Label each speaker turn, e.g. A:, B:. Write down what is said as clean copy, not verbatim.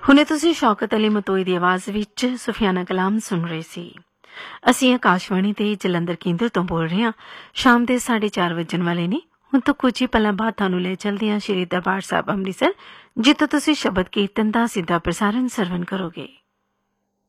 A: ਹੁਣੇ ਤੁਸੀਂ ਸ਼ੌਕਤ ਅਲੀ ਮਤੋਈ ਦੀ ਆਵਾਜ਼ ਵਿੱਚ ਸੁਫਿਆਨਾ ਕਲਾਮ ਸੁਣ ਰਹੇ ਸੀ। ਅਸੀਂ ਆਕਾਸ਼ਵਾਣੀ ਤੇ ਜਲੰਧਰ ਕੇਂਦਰ ਤੋਂ ਬੋਲ ਰਹੇ ਹਾਂ। ਸ਼ਾਮ ਦੇ 4:30 ਵੱਜਣ ਵਾਲੇ ਨੇ। ਹੁਣ ਤੋਂ ਕੁਝ ਹੀ ਪਲਾਂ ਬਾਅਦ ਤੁਹਾਨੂੰ ਲੈ ਚਲਦੇ ਹਾਂ ਸ਼੍ਰੀ ਦਰਬਾਰ ਸਾਹਿਬ ਅੰਮ੍ਰਿਤਸਰ, ਜਿੱਥੋਂ ਤੁਸੀਂ ਸ਼ਬਦ ਕੀਰਤਨ ਦਾ ਸਿੱਧਾ ਪ੍ਰਸਾਰਣ ਸਰਵਣ ਕਰੋਗੇ।